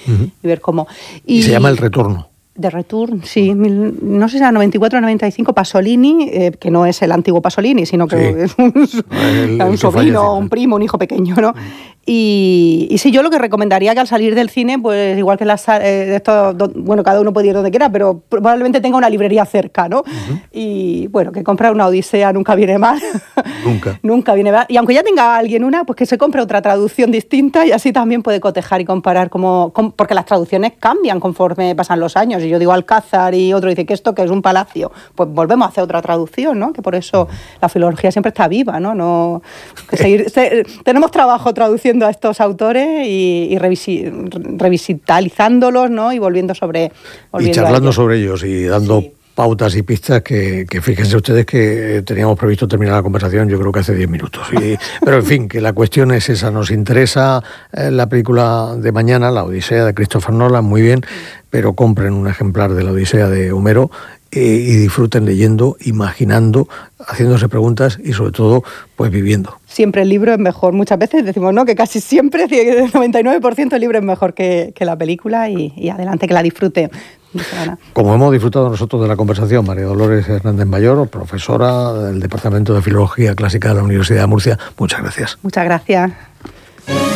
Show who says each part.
Speaker 1: y ver cómo...
Speaker 2: Y se llama El Retorno.
Speaker 1: De Return, sí, no sé si era 94 o 95, Pasolini, que no es el antiguo Pasolini, sino que es un sobrino, un primo, un hijo pequeño, ¿no? Y sí, yo lo que recomendaría que al salir del cine, pues igual que bueno, cada uno puede ir donde quiera, pero probablemente tenga una librería cerca, ¿no? Y bueno, que comprar una Odisea nunca viene mal. Nunca viene mal. Y aunque ya tenga alguien una, pues que se compre otra traducción distinta y así también puede cotejar y comparar porque las traducciones cambian conforme pasan los años. Y yo digo Alcázar y otro dice que esto que es un palacio, pues volvemos a hacer otra traducción, ¿no? Que por eso la filología siempre está viva, ¿no? Tenemos trabajo traduciendo a estos autores y revisitalizándolos, ¿no? Y volviendo
Speaker 2: y charlando sobre ellos y dando pautas y pistas que fíjense ustedes que teníamos previsto terminar la conversación yo creo que hace 10 minutos. Pero en fin, que la cuestión es esa. Nos interesa la película de mañana, La Odisea de Christopher Nolan, muy bien, pero compren un ejemplar de La Odisea de Homero y disfruten leyendo, imaginando, haciéndose preguntas y sobre todo pues viviendo.
Speaker 1: Siempre el libro es mejor. Muchas veces decimos que casi siempre, el 99% el libro es mejor que la película y adelante, que la disfrute.
Speaker 2: Como hemos disfrutado nosotros de la conversación, María Dolores Hernández Mayor, profesora del Departamento de Filología Clásica de la Universidad de Murcia, muchas gracias.
Speaker 1: Muchas gracias.